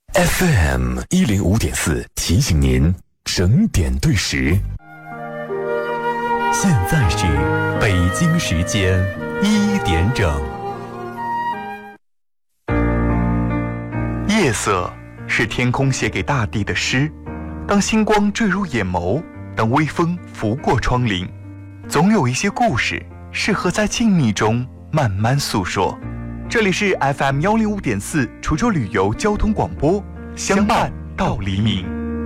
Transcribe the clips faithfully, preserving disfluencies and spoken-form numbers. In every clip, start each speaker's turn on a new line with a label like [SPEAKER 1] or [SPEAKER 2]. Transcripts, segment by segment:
[SPEAKER 1] F M 一零五点四提醒您整点对时。现在是北京时间一点整。
[SPEAKER 2] 夜色是天空写给大地的诗，当星光坠入眼眸，当微风拂过窗棂，总有一些故事适合在静谧中慢慢诉说。这里是 F M 一零五点四滁州旅游交通广播，相伴到黎明。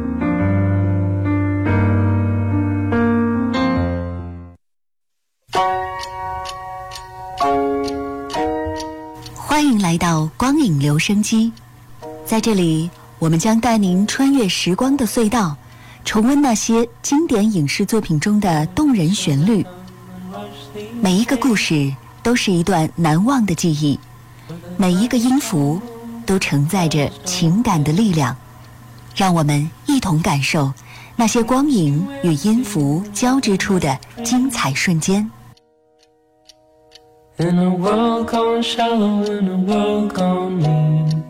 [SPEAKER 3] 欢迎来到光影留声机，在这里我们将带您穿越时光的隧道，重温那些经典影视作品中的动人旋律。每一个故事都是一段难忘的记忆，每一个音符都承载着情感的力量。让我们一同感受那些光影与音符交织出的精彩瞬间。
[SPEAKER 4] In a world gone shallow, in a world gone mean.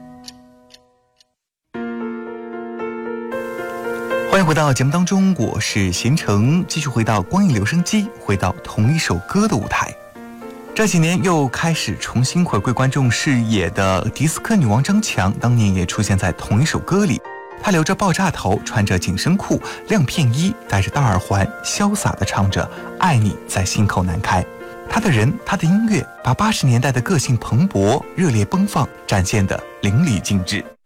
[SPEAKER 2] 欢迎回到节目当中，我是贤成，继续回到光影留声机，回到同一首歌的舞台。这几年又开始重新回归观众视野的迪斯科女王张强，当年也出现在同一首歌里。她留着爆炸头，穿着紧身裤、亮片衣，戴着大耳环，潇洒地唱着“爱你在心口难开”。她的人，她的音乐，把八十年代的个性蓬勃、热烈奔放展现得淋漓尽致。